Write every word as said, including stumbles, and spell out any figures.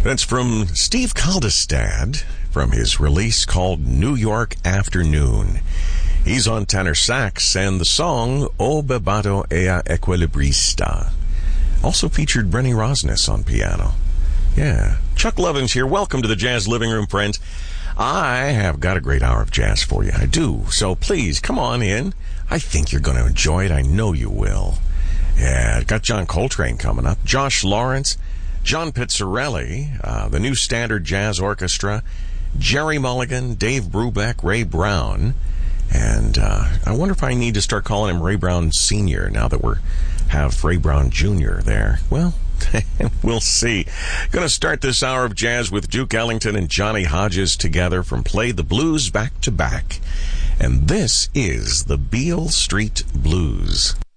That's from Steve Kaldestad from his release called New York Afternoon. He's on tenor sax, and the song O Bebato Ea Equilibrista also featured Brenny Rosnes on piano. Yeah. Chuck Lovins here. Welcome to the Jazz Living Room, friends. I have got a great hour of jazz for you. I do. So please, come on in. I think you're going to enjoy it. I know you will. Yeah, got John Coltrane coming up. Josh Lawrence, John Pizzarelli, uh, the New Standard Jazz Orchestra, Jerry Mulligan, Dave Brubeck, Ray Brown. And uh, I wonder if I need to start calling him Ray Brown Senior now that we have Ray Brown Junior there. Well, we'll see. Going to start this hour of jazz with Duke Ellington and Johnny Hodges together from Play the Blues Back to Back. And this is the Beale Street Blues.